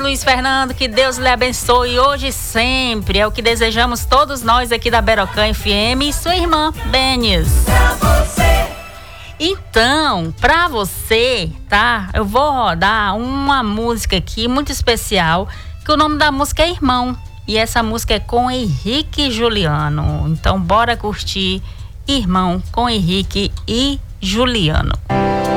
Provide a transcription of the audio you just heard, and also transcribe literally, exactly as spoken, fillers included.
Luiz Fernando, que Deus lhe abençoe hoje e sempre. É o que desejamos todos nós aqui da Berocã F M e sua irmã, Benes. Então, pra você, tá? Eu vou rodar uma música aqui muito especial, que o nome da música é Irmão. E essa música é com Henrique e Juliano. Então, bora curtir Irmão com Henrique e Juliano.